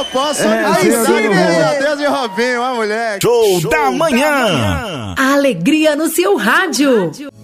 posso. Aí sim, Deus e Robinho, ó, moleque. Show da manhã. A alegria no seu rádio.